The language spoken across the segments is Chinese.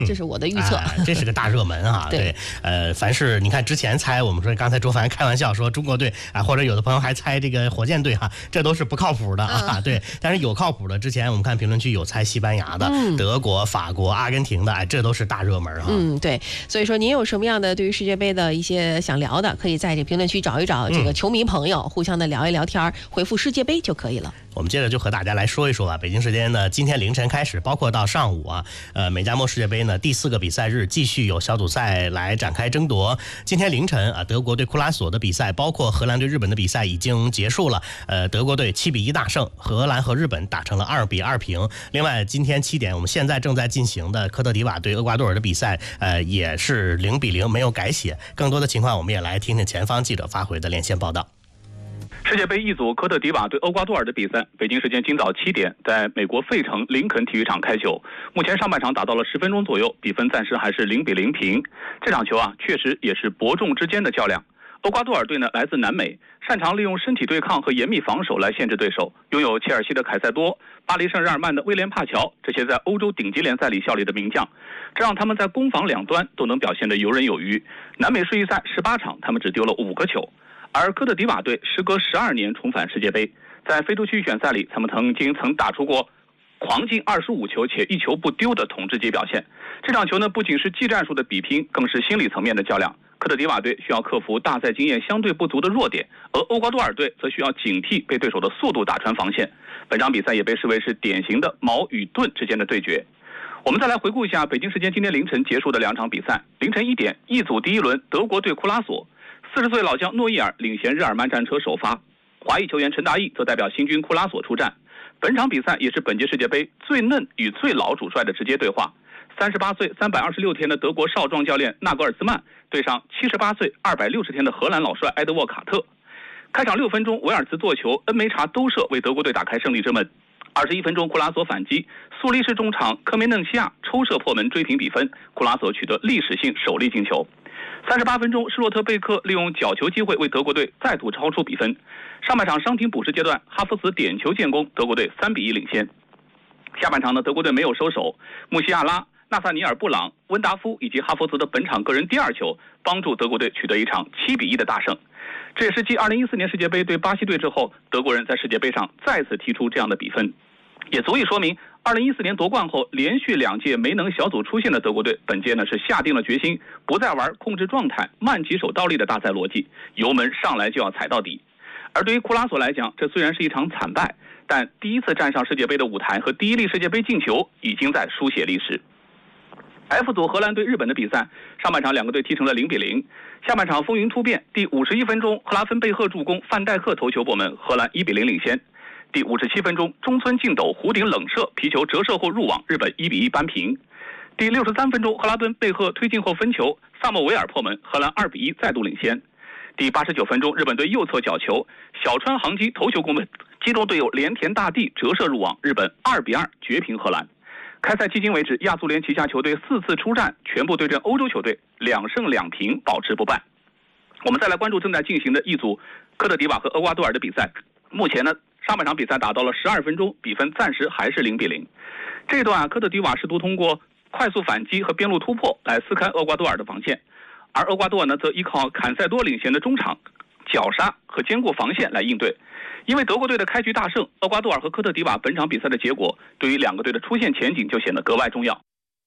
这是我的预测。 这是个大热门啊。对，凡是你看之前猜，我们说刚才周凡开玩笑说中国队或者有的朋友还猜这个火箭队这都是不靠谱的啊。对，但是有靠谱的，之前我们看评论区有猜西班牙的、德国、法国、阿根廷的，这都是大热门啊。 对，所以说您有什么样的对于世界杯的一些想聊的，可以在这评论区找一找这个球迷朋友，互相的聊一聊天，回复世界杯就可以了。 我们接着就和大家来说一说吧。北京时间呢，今天凌晨开始，包括到上午美加墨世界杯呢第4个比赛日继续有小组赛来展开争夺。今天凌晨德国对库拉索的比赛，包括荷兰对日本的比赛已经结束了。德国队7-1大胜，荷兰和日本打成了2-2平。另外，今天7点，我们现在正在进行的科特迪瓦对厄瓜多尔的比赛，也是0-0，没有改写。更多的情况，我们也来听听前方记者发回的连线报道。 世界杯一组科特迪瓦对厄瓜多尔的比赛，北京时间今早7点，在美国费城林肯体育场开球。目前上半场打到了10分钟左右，比分暂时还是0-0平。这场球确实也是伯仲之间的较量。厄瓜多尔队呢来自南美，擅长利用身体对抗和严密防守来限制对手，拥有切尔西的凯塞多、巴黎圣日耳曼的威廉帕乔这些在欧洲顶级联赛里效力的名将，这让他们在攻防两端都能表现得游刃有余。南美世预赛18场，他们只丢了5个球。而科特迪瓦队时隔12年重返世界杯，在非洲区预选赛里，他们曾打出过狂进25球且1球不丢的统治级表现。这场球呢，不仅是技战术的比拼，更是心理层面的较量。科特迪瓦队需要克服大赛经验相对不足的弱点，而厄瓜多尔队则需要警惕被对手的速度打穿防线。本场比赛也被视为是典型的矛与盾之间的对决。我们再来回顾一下北京时间今天凌晨结束的2场比赛。凌晨1点，一组第1轮，德国对库拉索。40岁老将诺伊尔领衔日耳曼战车首发，华裔球员陈大义则代表新军库拉索出战。本场比赛也是本届世界杯最嫩与最老主帅的直接对话。38岁326天的德国少壮教练纳格尔兹曼对上78岁260天的荷兰老帅埃德沃卡特。开场6分钟，维尔茨做球，恩梅查兜射为德国队打开胜利之门。21分钟，库拉索反击，苏黎世中场科梅嫩西亚抽射破门追平比分，库拉索取得历史性首粒进球。38分钟，施洛特贝克利用角球机会为德国队再度超出比分。上半场伤停补时阶段，哈弗茨点球建功，德国队3-1领先。下半场呢，德国队没有收手，穆西亚拉、纳萨尼尔·布朗、温达夫以及哈弗茨的本场个人第2球，帮助德国队取得一场7-1的大胜。这也是继2014年世界杯对巴西队之后，德国人在世界杯上再次踢出这样的比分，也足以说明2014年夺冠后连续2届没能小组出线的德国队，本届呢是下定了决心，不再玩控制状态、慢起手倒立的大赛逻辑，油门上来就要踩到底。而对于库拉索来讲，这虽然是一场惨败，但第一次站上世界杯的舞台和第1粒世界杯进球已经在书写历史。F 组荷兰对日本的比赛，上半场2个队踢成了0-0，下半场风云突变，第51分钟，赫拉芬贝赫助攻，范戴克头球破门，荷兰1-0领先。第57分钟，中村敬斗弧顶冷射，皮球折射后入网，日本1-1扳平。第63分钟，赫拉敦贝赫推进后分球，萨莫维尔破门，荷兰2-1再度领先。第89分钟，日本队右侧角球，小川航基头球攻门，击中队友连田大地折射入网，日本2-2绝平荷兰。开赛迄今为止，亚足联旗下球队4次出战，全部对阵欧洲球队，2胜2平，保持不败。我们再来关注正在进行的一组科特迪瓦和厄瓜多尔的比赛。目前呢，上半场比赛打到了12分钟，比分暂时还是0-0。这一段科特迪瓦试图通过快速反击和边路突破来撕开厄瓜多尔的防线，而厄瓜多尔呢，则依靠坎塞多领衔的中场绞杀和坚固防线来应对。因为德国队的开局大胜，厄瓜多尔和科特迪瓦本场比赛的结果对于2个队的出线前景就显得格外重要。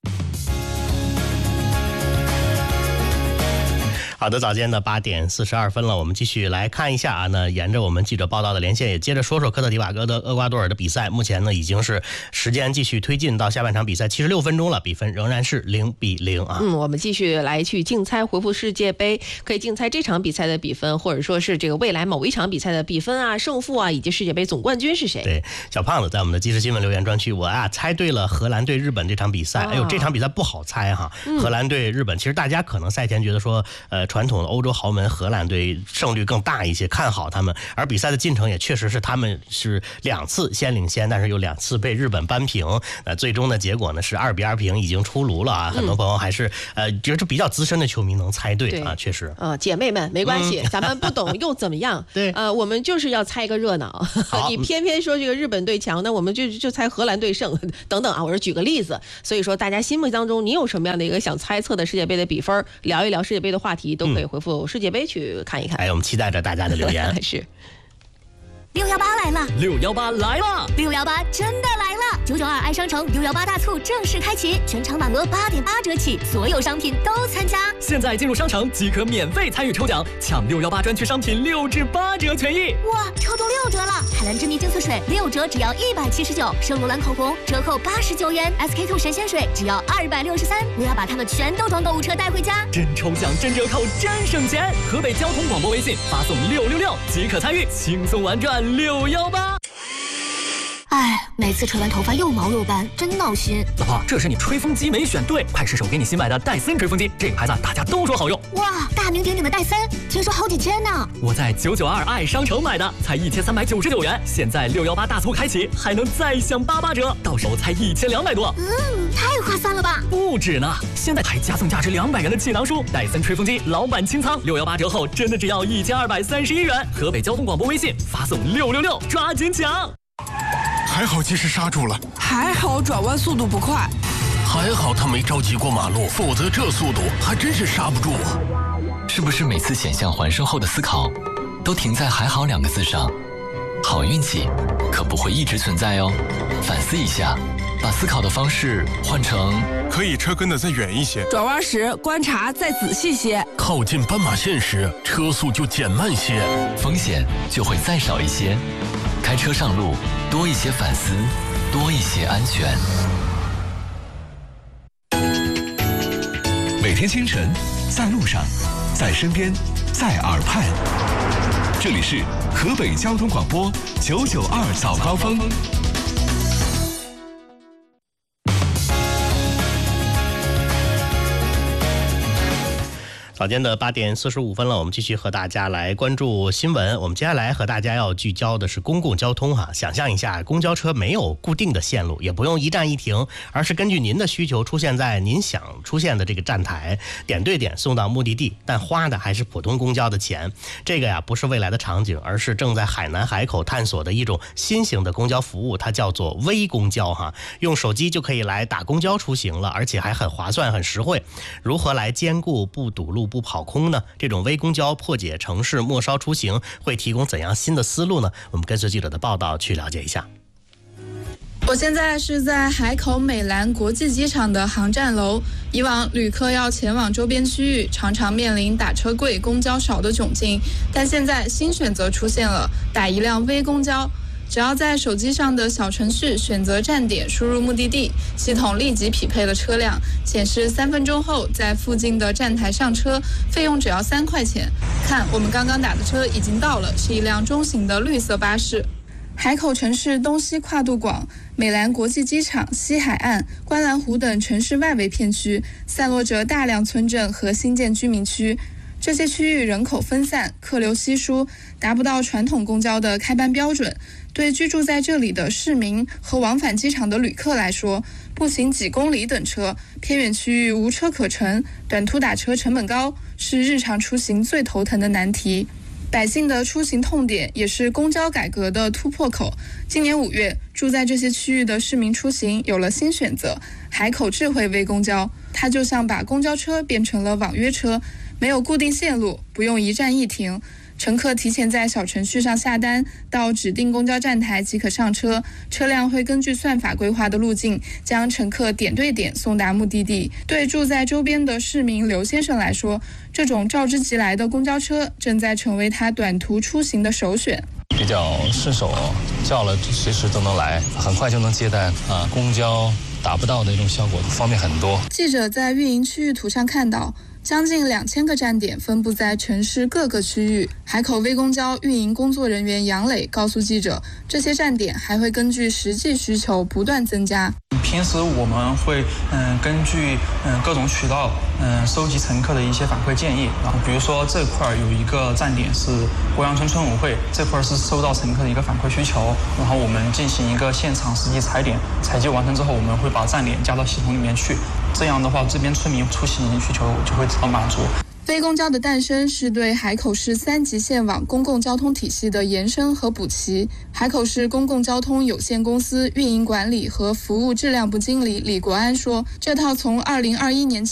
好的，早间的8点42分了，我们继续来看一下啊。那沿着我们记者报道的连线，也接着说说科特迪瓦跟厄瓜多尔的比赛。目前呢，已经是时间继续推进到下半场比赛76分钟了，比分仍然是0-0啊。 我们继续来去竞猜回复世界杯，可以竞猜这场比赛的比分，或者说是这个未来某一场比赛的比分啊、胜负啊，以及世界杯总冠军是谁。 对，小胖子在我们的即时新闻留言专区，我猜对了荷兰对日本这场比赛。哎呦，这场比赛不好猜哈。荷兰对日本，其实大家可能赛前觉得说， 传统的欧洲豪门荷兰队胜率更大一些，看好他们。而比赛的进程也确实是他们是2次先领先，但是有2次被日本扳平。最终的结果呢是2-2平，已经出炉了啊。很多朋友还是觉得比较资深的球迷能猜对啊，确实姐妹们没关系，咱们不懂又怎么样？ 对， 我们就是要猜个热闹。你偏偏说这个日本队强，那我们就猜荷兰队胜等等啊。我是举个例子，所以说大家心目当中你有什么样的一个想猜测的世界杯的比分，聊一聊世界杯的话题，都可以回复世界杯去看一看。 我们期待着大家的留言。 是。 618来了 ，618来了 ，618真的来了！992爱商城618大促正式开启，全场满额8.8折起，所有商品都参加。 现在进入商城即可免费参与抽奖，抢618专区商品6至8折权益。 哇，抽中6折了！海蓝之谜净色水6折只要179，圣罗兰口红折扣89元，SK2神仙水只要263。我要把它们全都装购物车带回家。 真抽奖，真折扣，真省钱！河北交通广播微信发送666即可参与，轻松玩转618。 哎，每次吹完头发又毛又斑，真闹心。 老婆，这是你吹风机没选对，快试试我给你新买的戴森吹风机，这个牌子大家都说好用。 哇，大名鼎鼎的戴森，听说好几千呢。 我在992爱商城买的，才1399元，现在618大促开启，还能再享88折，到手才1200多。 太划算了吧！ 不止呢，现在还加送价值200元的气囊书，戴森吹风机老板清仓，618折后真的只要1231元。河北交通广播微信发送666，抓紧抢！ 还好及时刹住了， 还好转弯速度不快， 还好他没着急过马路，否则这速度还真是刹不住啊！ 是不是每次险象环生后的思考，都停在“还好”2个字上？好运气可不会一直存在哦，反思一下，把思考的方式换成可以车跟得再远一些， 转弯时观察再仔细些， 靠近斑马线时车速就减慢些， 风险就会再少一些。开车上路，多一些反思，多一些安全。 每天清晨，在路上，在身边，在耳畔。这里是河北交通广播992早高峰。 早间的8点45分了，我们继续和大家来关注新闻。我们接下来和大家要聚焦的是公共交通哈。想象一下，公交车没有固定的线路，也不用一站一停，而是根据您的需求出现在您想出现的这个站台，点对点送到目的地，但花的还是普通公交的钱。这个呀不是未来的场景，而是正在海南海口探索的一种新型的公交服务，它叫做微公交哈。用手机就可以来打公交出行了，而且还很划算很实惠。如何来兼顾不堵路不跑空呢？这种微公交破解城市末梢出行会提供怎样新的思路呢？我们跟随记者的报道去了解一下。 我现在是在海口美兰国际机场的航站楼。以往旅客要前往周边区域，常常面临打车贵、公交少的窘境，但现在新选择出现了，打一辆微公交。只要在手机上的小程序选择站点，输入目的地，系统立即匹配了车辆，显示3分钟后在附近的站台上车，费用只要3块钱。看，我们刚刚打的车已经到了，是一辆中型的绿色巴士。海口城市东西跨度广，美兰国际机场、西海岸、观澜湖等城市外围片区散落着大量村镇和新建居民区。这些区域人口分散，客流稀疏，达不到传统公交的开班标准。对居住在这里的市民和往返机场的旅客来说，步行几公里等车，偏远区域无车可乘，短途打车成本高，是日常出行最头疼的难题。百姓的出行痛点，也是公交改革的突破口。今年5月，住在这些区域的市民出行有了新选择——海口智慧微公交。它就像把公交车变成了网约车，没有固定线路，不用一站一停。乘客提前在小程序上下单，到指定公交站台即可上车，车辆会根据算法规划的路径，将乘客点对点送达目的地。对住在周边的市民刘先生来说，这种召之即来的公交车正在成为他短途出行的首选。 比较顺手，叫了随时都能来，很快就能接单啊。公交达不到的一种效果，方便很多。 记者在运营区域图上看到，将近2000个站点分布在城市各个区域。海口微公交运营工作人员杨磊告诉记者，这些站点还会根据实际需求不断增加。 平时我们会根据各种渠道收集乘客的一些反馈建议，然后比如说这块有一个站点是国阳村村委会，这块是收到乘客的一个反馈需求，然后我们进行一个现场实际踩点，采集完成之后，我们会把站点加到系统里面去，这样的话这边村民出行需求就会得到满足。 非公交的诞生是对海口市3级线网公共交通体系的延伸和补齐。海口市公共交通有限公司运营管理和服务质量部经理李国安说，这套从2021年起